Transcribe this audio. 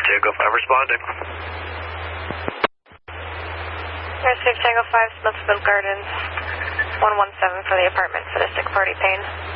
Tango 5 responding. Air 6 Tango 5, Smithfield Gardens, 117 for the apartment, sadistic party pain.